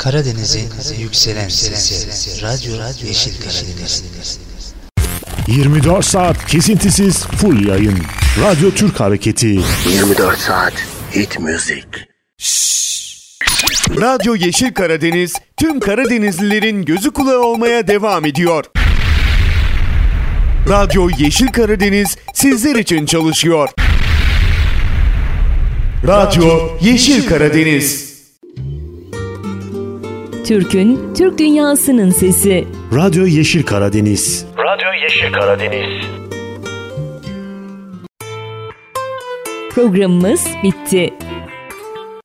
Karadeniz'in yükselen sesi. Radyo Yeşil Karadeniz. 24 saat kesintisiz full yayın. Radyo Türk Hareketi. 24 saat hit müzik. Radyo Yeşil Karadeniz tüm Karadenizlilerin gözü kulağı olmaya devam ediyor. Radyo Yeşil Karadeniz sizler için çalışıyor. Radyo Yeşil Karadeniz. Türk'ün, Türk dünyasının sesi. Radyo Yeşil Karadeniz. Radyo Yeşil Karadeniz. Programımız bitti.